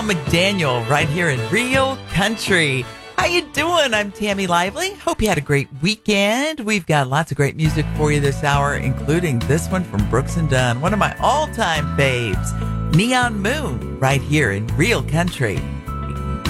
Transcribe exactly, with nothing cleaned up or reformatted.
McDaniel right here in Real Country. How you doing? I'm Tammy Lively. Hope you had a great weekend. We've got lots of great music for you this hour, including this one from Brooks and Dunn, one of my all-time faves, Neon Moon, right here in Real Country.